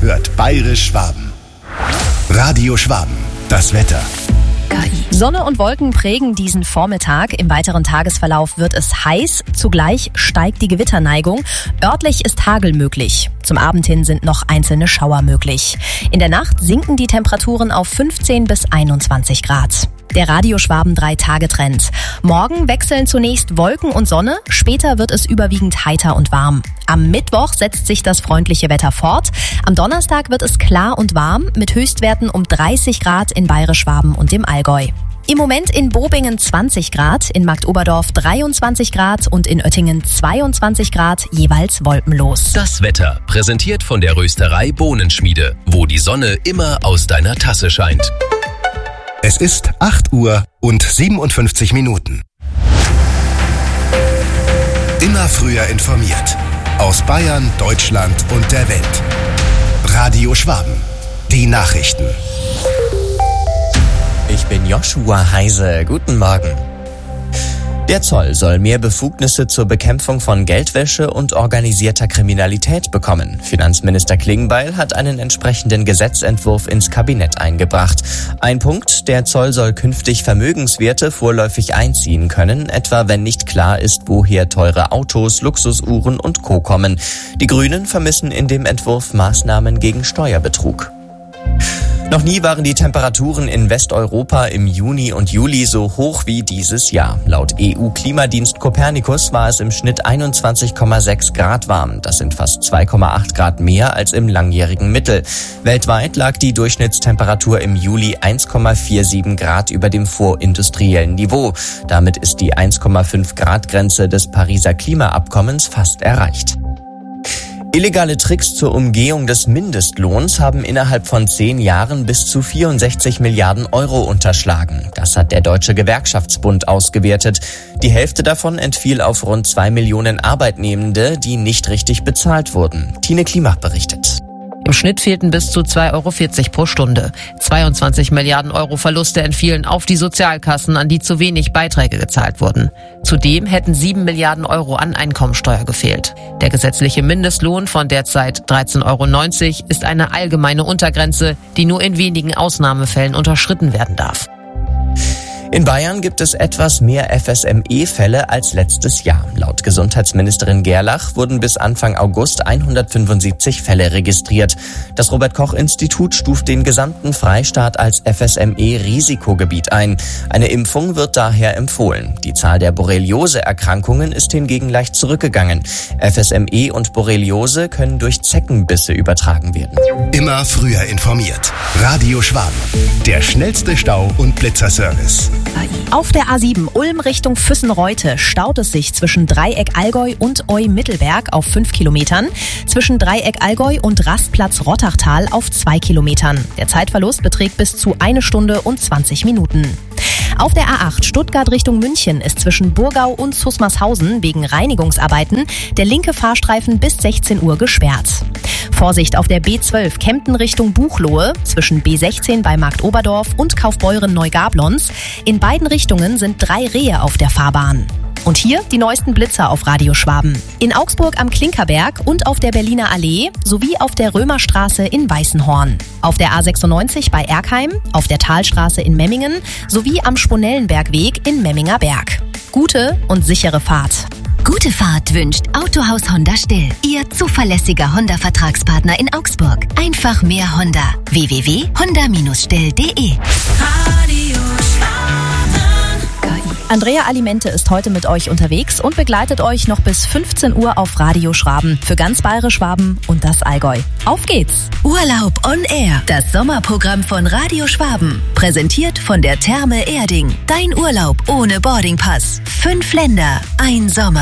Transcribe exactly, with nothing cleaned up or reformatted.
hört Bayerisch Schwaben. Radio Schwaben, das Wetter. Sonne und Wolken prägen diesen Vormittag. Im weiteren Tagesverlauf wird es heiß. Zugleich steigt die Gewitterneigung. Örtlich ist Hagel möglich. Zum Abend hin sind noch einzelne Schauer möglich. In der Nacht sinken die Temperaturen auf fünfzehn bis einundzwanzig Grad. Der Radio Schwaben drei Tage Trend. Morgen wechseln zunächst Wolken und Sonne, später wird es überwiegend heiter und warm. Am Mittwoch setzt sich das freundliche Wetter fort. Am Donnerstag wird es klar und warm mit Höchstwerten um dreißig Grad in Bayerisch Schwaben und dem Allgäu. Im Moment in Bobingen zwanzig Grad, in Marktoberdorf dreiundzwanzig Grad und in Oettingen zweiundzwanzig Grad, jeweils wolkenlos. Das Wetter präsentiert von der Rösterei Bohnenschmiede, wo die Sonne immer aus deiner Tasse scheint. Es ist acht Uhr und siebenundfünfzig Minuten. Immer früher informiert. Aus Bayern, Deutschland und der Welt. Radio Schwaben. Die Nachrichten. Ich bin Joshua Heise. Guten Morgen. Der Zoll soll mehr Befugnisse zur Bekämpfung von Geldwäsche und organisierter Kriminalität bekommen. Finanzminister Klingbeil hat einen entsprechenden Gesetzentwurf ins Kabinett eingebracht. Ein Punkt, der Zoll soll künftig Vermögenswerte vorläufig einziehen können, etwa wenn nicht klar ist, woher teure Autos, Luxusuhren und Co. kommen. Die Grünen vermissen in dem Entwurf Maßnahmen gegen Steuerbetrug. Noch nie waren die Temperaturen in Westeuropa im Juni und Juli so hoch wie dieses Jahr. Laut E U-Klimadienst Copernicus war es im Schnitt einundzwanzig Komma sechs Grad warm. Das sind fast zwei Komma acht Grad mehr als im langjährigen Mittel. Weltweit lag die Durchschnittstemperatur im Juli eins Komma siebenundvierzig Grad über dem vorindustriellen Niveau. Damit ist die eins Komma fünf Grad Grenze des Pariser Klimaabkommens fast erreicht. Illegale Tricks zur Umgehung des Mindestlohns haben innerhalb von zehn Jahren bis zu vierundsechzig Milliarden Euro unterschlagen. Das hat der Deutsche Gewerkschaftsbund ausgewertet. Die Hälfte davon entfiel auf rund zwei Millionen Arbeitnehmende, die nicht richtig bezahlt wurden. Tine Klimach berichtet. Im Schnitt fehlten bis zu zwei Euro vierzig pro Stunde. zweiundzwanzig Milliarden Euro Verluste entfielen auf die Sozialkassen, an die zu wenig Beiträge gezahlt wurden. Zudem hätten sieben Milliarden Euro an Einkommensteuer gefehlt. Der gesetzliche Mindestlohn von derzeit dreizehn Euro neunzig ist eine allgemeine Untergrenze, die nur in wenigen Ausnahmefällen unterschritten werden darf. In Bayern gibt es etwas mehr F S M E-Fälle als letztes Jahr. Laut Gesundheitsministerin Gerlach wurden bis Anfang August hundertfünfundsiebzig Fälle registriert. Das Robert-Koch-Institut stuft den gesamten Freistaat als F S M E-Risikogebiet ein. Eine Impfung wird daher empfohlen. Die Zahl der Borreliose-Erkrankungen ist hingegen leicht zurückgegangen. F S M E und Borreliose können durch Zeckenbisse übertragen werden. Immer früher informiert. Radio Schwaben. Der schnellste Stau- und Blitzerservice. Auf der A sieben Ulm Richtung Füssen-Reute staut es sich zwischen Dreieck Allgäu und Eu-Mittelberg auf fünf Kilometern, zwischen Dreieck Allgäu und Rastplatz Rottachtal auf zwei Kilometern. Der Zeitverlust beträgt bis zu eine Stunde und zwanzig Minuten. Auf der A acht Stuttgart Richtung München ist zwischen Burgau und Susmarshausen wegen Reinigungsarbeiten der linke Fahrstreifen bis sechzehn Uhr gesperrt. Vorsicht auf der B zwölf Kempten Richtung Buchloe zwischen B sechzehn bei Marktoberdorf und Kaufbeuren-Neugablons. In beiden Richtungen sind drei Rehe auf der Fahrbahn. Und hier die neuesten Blitzer auf Radio Schwaben. In Augsburg am Klinkerberg und auf der Berliner Allee sowie auf der Römerstraße in Weißenhorn. Auf der A sechsundneunzig bei Erkheim, auf der Talstraße in Memmingen sowie am Sponellenbergweg in Memminger Berg. Gute und sichere Fahrt. Gute Fahrt wünscht Autohaus Honda Still. Ihr zuverlässiger Honda-Vertragspartner in Augsburg. Einfach mehr Honda. w w w punkt honda still punkt de Andrea Alimente ist heute mit euch unterwegs und begleitet euch noch bis fünfzehn Uhr auf Radio Schwaben für ganz Bayerisch Schwaben und das Allgäu. Auf geht's! Urlaub on Air, das Sommerprogramm von Radio Schwaben. Präsentiert von der Therme Erding. Dein Urlaub ohne Boardingpass. Fünf Länder, ein Sommer.